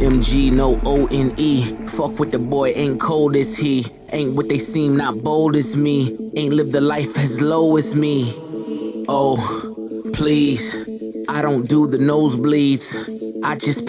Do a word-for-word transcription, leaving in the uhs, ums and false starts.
M G, no O N E. Fuck with the boy, ain't cold as he. Ain't what they seem, not bold as me. Ain't lived a life as low as me. Oh, please, I don't do the nosebleeds. I just